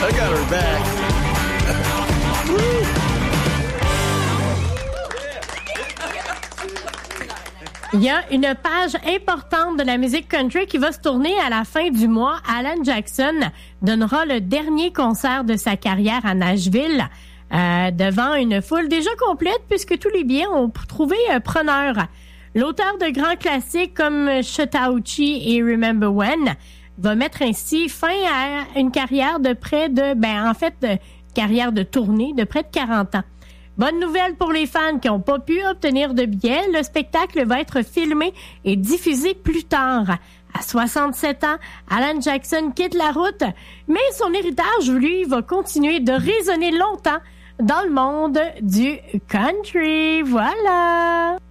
I got her back. Il y a une page importante de la musique country qui va se tourner à la fin du mois. Alan Jackson donnera le dernier concert de sa carrière à Nashville devant une foule déjà complète puisque tous les billets ont trouvé preneur. L'auteur de grands classiques comme Chattahoochee et Remember When va mettre ainsi fin à une carrière de près de, carrière de tournée de près de 40 ans. Bonne nouvelle pour les fans qui n'ont pas pu obtenir de billets. Le spectacle va être filmé et diffusé plus tard. À 67 ans, Alan Jackson quitte la route, mais son héritage, lui, va continuer de résonner longtemps dans le monde du country. Voilà!